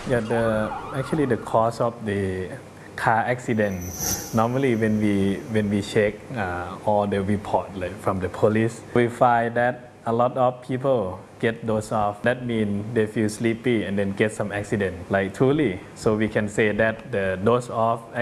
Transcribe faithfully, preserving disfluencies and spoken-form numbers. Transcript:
Yeah, the actually the cause of the car accident. Normally, when we when we check uh, all the report like from the police, we find that a lot of people get dose off. That means they feel sleepy and then get some accident, like truly. So we can say that the dose off